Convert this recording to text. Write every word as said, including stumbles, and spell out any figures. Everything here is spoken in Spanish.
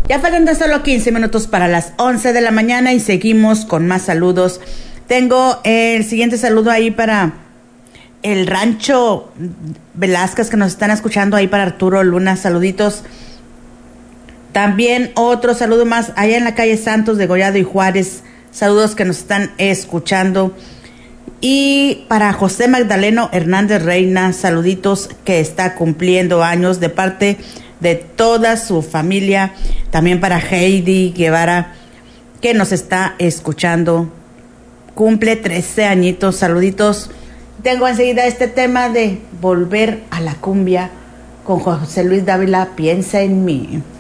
Ya faltan tan solo quince minutos para las once de la mañana y seguimos con más saludos. Tengo el siguiente saludo ahí para el Rancho Velázquez, que nos están escuchando ahí, para Arturo Luna, saluditos. También otro saludo más allá en la calle Santos de Gollado y Juárez, saludos que nos están escuchando. Y para José Magdaleno Hernández Reina, saluditos, que está cumpliendo años de parte de toda su familia. También para Heidi Guevara, que nos está escuchando, cumple trece añitos, saluditos. Tengo enseguida este tema de Volver a la Cumbia con José Luis Dávila, Piensa en mí.